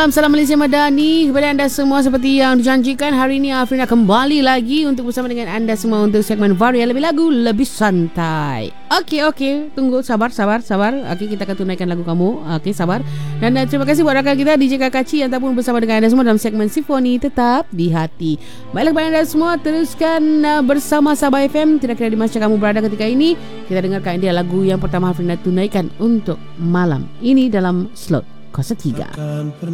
Salam Malaysia Madani kepada anda semua. Seperti yang dijanjikan, hari ini Afrina kembali lagi untuk bersama dengan anda semua untuk segmen Varia Lebih Lagu Lebih Santai. Okey, tunggu, sabar. Okey, kita akan tunaikan lagu kamu. Okey, sabar. Dan terima kasih buat rakan kita DJ Kakaci yang ataupun bersama dengan anda semua dalam segmen Simfoni Tetap di Hati. Baiklah kepada anda semua, teruskan bersama Sabah FM. Tidak kira di mana kamu berada ketika ini, kita dengarkan dia lagu yang pertama Afrina tunaikan untuk malam ini dalam slot 03.